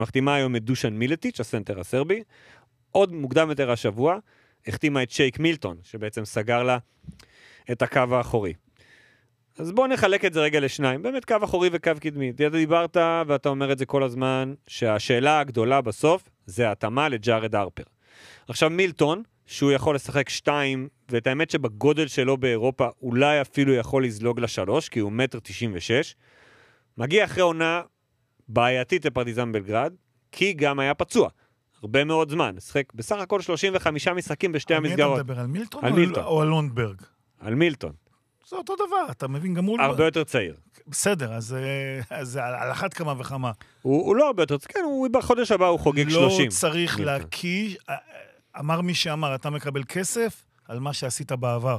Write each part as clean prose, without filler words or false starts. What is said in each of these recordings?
מחתימה היום את דושן מילטיץ', הסנטר הסרבי, עוד מוקדם יותר השבוע, החתימה את שייק מילטון, שבעצם סגר לה את הקו האחורי. אז בואו נחלק את זה רגע לשניים, באמת קו אחורי וקו קדמי. אתה דיברת, ואתה אומר את זה כל הזמן, שהשאלה הגדולה בסוף, זה ההתאמה לג'ארד הרפר. עכשיו מילטון, שהוא יכול לשחק 2, ואת האמת שבגודל שלו באירופה, אולי אפילו יכול לזלוג ל3, כי הוא 1.96 מטר, מגיע אחרי עונה בעייתית לפרטיזן בלגרד, כי גם היה פצוע. הרבה מאוד זמן. שחק בסך הכל 35 משחקים בשתי המסגרות. אתה מדבר על מילטון, על מילטון. או על לונדברג? על מילטון. זה אותו דבר, אתה מבין גם מול... הרבה יותר צעיר. בסדר, אז על אחת כמה וכמה. הוא לא הרבה יותר צעיר, כן, בחודש הבא הוא חוגג 30. לא צריך להקיש, אמר מי שאמר, אתה מקבל כסף על מה שעשית בעבר.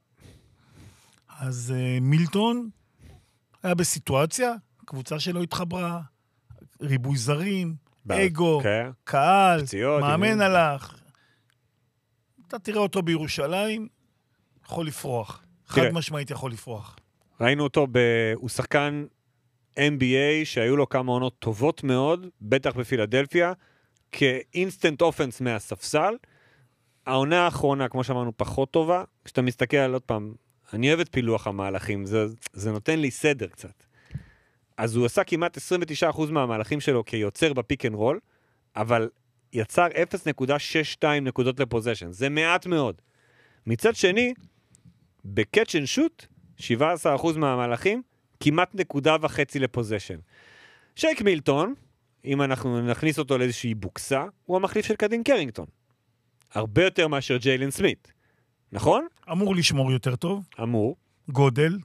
אז מילטון היה בסיטואציה, קבוצה שלו התחברה, ריבוי זרים, אגו, קהל, מאמן הלך. אתה תראה אותו בירושלים, יכול לפרוח. חד משמעית יכול לפרוח. ראינו אותו, הוא שחקן NBA שהיו לו כמה עונות טובות מאוד, בטח בפילדלפיה, כאינסטנט אופנס מהספסל. העונה האחרונה, כמו שאמרנו, פחות טובה. כשאתה מסתכל על עוד פעם, אני אוהב את פילוח המהלכים, זה נותן לי סדר קצת. אז הוא עשה כמעט 29% מהמהלכים שלו כיוצר בפיק אנד רול, אבל יצר 0.62 נקודות לפוזיישן. זה מעט מאוד. מצד שני, בקאץ' אנד שוט, 17% מהמהלכים, כמעט 1.5 לפוזיישן. שייק מילטון, אם אנחנו נכניס אותו לאיזושהי בוקסה, הוא המחליף של קדין קרינגטון. הרבה יותר מאשר ג'יילן סמית. נכון? אמור לשמור יותר טוב. אמור. גודל.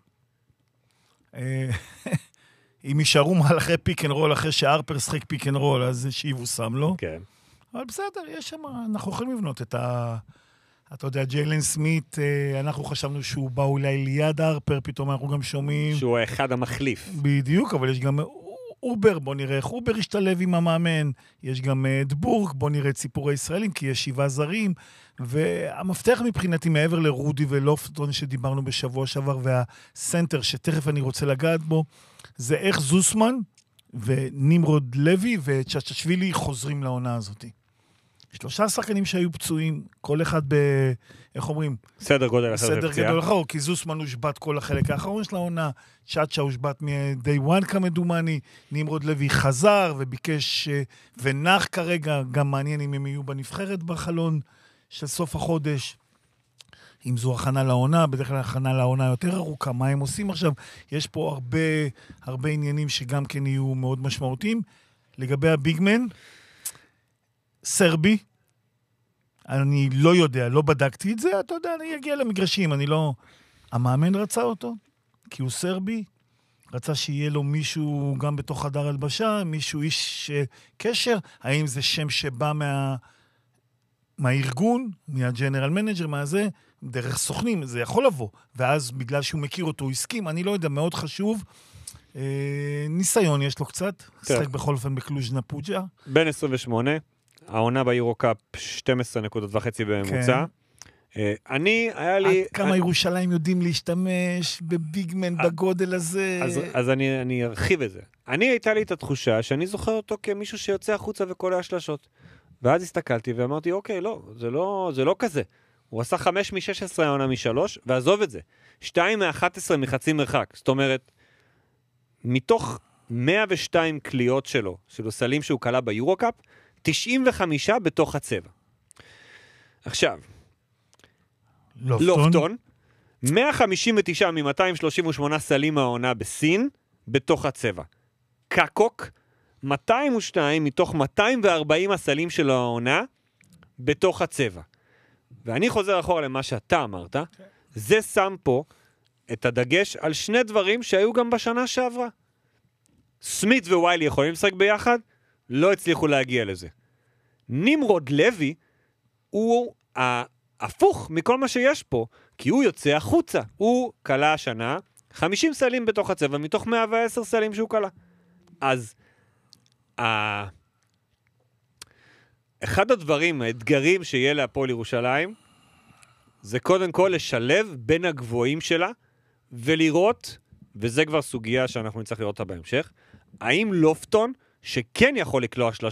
אם יישארו מהלכי פיק אנד רול אחרי שהארפר שחק פיק אנד רול, אז שיבוסם לו. כן. אבל בסדר, יש שם, אנחנו יכולים לבנות את אתה יודע, ג'יילן סמית, אנחנו חשבנו שהוא בא אולי ליד הארפר, פתאום אנחנו גם שומעים... שהוא אחד המחליף. בדיוק, אבל יש גם אובר, בוא נראה איך אובר ישתלב עם המאמן, יש גם דבורג, בוא נראה את סיפורי ישראלים, כי יש 7 זרים, והמפתח מבחינתי מעבר לרודי ולופטון שדיברנו בשבוע שעבר, והסנטר שתכף אני רוצה לגעת בו, זה איך זוסמן ונמרוד לוי וצ'צ'שווילי חוזרים לעונה הזאת. 3 שחקנים שהיו פצועים, כל אחד איך אומרים? סדר גודל אחר. סדר גדול אחר, כי זוסמן הושבת כל החלק האחרון של העונה, צ'צ'ה הושבת מ-day one כמדומני, נמרוד לוי חזר וביקש, ונח כרגע, גם מעניין אם הם יהיו בנבחרת בחלון של סוף החודש, אם זו הכנה לעונה, בדרך כלל הכנה לעונה יותר ארוכה, מה הם עושים עכשיו? יש פה הרבה עניינים שגם כן יהיו מאוד משמעותיים. לגבי הביגמן, סרבי, אני לא יודע, לא בדקתי את זה, אתה יודע, אני אגיע למגרשים, אני לא... המאמן רצה אותו, כי הוא סרבי, רצה שיהיה לו מישהו גם בתוך חדר הלבשה, מישהו איש קשר, האם זה שם שבא מהארגון, מהג'נרל מנג'ר, מה זה, דרך סוכנים, זה יכול לבוא, ואז בגלל שהוא מכיר אותו, הוא הסכים, אני לא יודע, מאוד חשוב, ניסיון יש לו קצת, שחק בכל אופן בקלוז' נפוג'ה. בין 28, העונה ביורוקאפ 12.5 בממוצע. היה לי... עד כמה ירושלים יודעים להשתמש בביגמן בגודל הזה? אז אני ארחיב את זה. הייתה לי את התחושה שאני זוכר אותו כמישהו שיוצא החוצה וכל השלשות. ואז הסתכלתי ואמרתי, אוקיי, לא, זה לא כזה. הוא עשה 5 מ-16 העונה מ-3, ועזוב את זה. 2 מ-11 מחצי מרחק. זאת אומרת, מתוך 102 קליעות שלו, של סלים שהוא קלה ביורוקאפ, 95 בתוך הצבע. עכשיו, לופטון, 159 מ-238 סלים העונה בסין, בתוך הצבע. קקוק, 202 מתוך 240 הסלים של העונה, בתוך הצבע. ואני חוזר אחורה למה שאתה אמרת, זה שם פה את הדגש על 2 דברים שהיו גם בשנה שעברה. סמית וויילי יכולים לשחק ביחד, לא הצליחו להגיע לזה. נמרוד לוי הוא הפוך מכל מה שיש פה, כי הוא יוצא החוצה. הוא קלה השנה 50 סלים בתוך הצבע, מתוך 110 סלים שהוא קלה. אז אחד הדברים, האתגרים שיהיה להפועל ירושלים, זה קודם כל לשלב בין הגבוהים שלה, ולראות, וזה כבר סוגיה שאנחנו נצטרך לראות אותה בהמשך, האם לופטון, שכן יכול לקלוע